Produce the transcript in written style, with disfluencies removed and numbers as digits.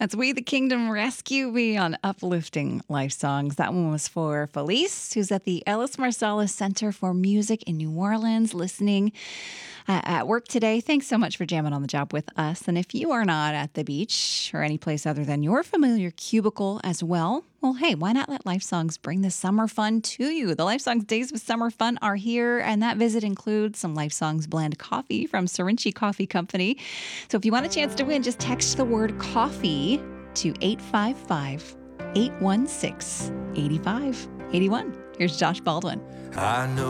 That's We the Kingdom Rescue Me on Uplifting Life Songs. That one was for Felice, who's at the Ellis Marsalis Center for Music in New Orleans, listening at work today. Thanks so much for jamming on the job with us. And if you are not at the beach or any place other than your familiar cubicle as well, well, hey, why not let Life Songs bring the summer fun to you? The Life Songs Days with Summer Fun are here, and that visit includes some Life Songs blend coffee from Serinci Coffee Company. So if you want a chance to win, just text the word coffee to 855-816-8581. Here's Josh Baldwin. I know